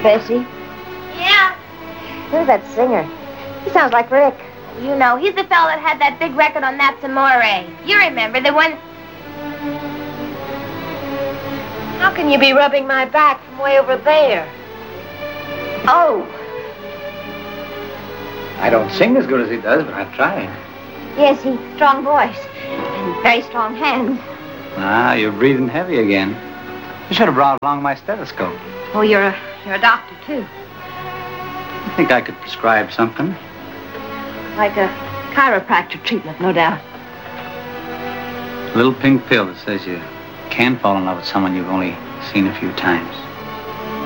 Bessie? Yeah. Who's that singer? He sounds like Rick. You know, he's the fellow that had that big record on Nats Amore. You remember, the one... How can you be rubbing my back from way over there? Oh. I don't sing as good as he does, but I've tried. Yes, he's strong voice. And very strong hands. Ah, you're breathing heavy again. I should have brought along my stethoscope. Oh, you're a doctor, too. I think I could prescribe something. Like a chiropractor treatment, no doubt. A little pink pill that says you can fall in love with someone you've only seen a few times.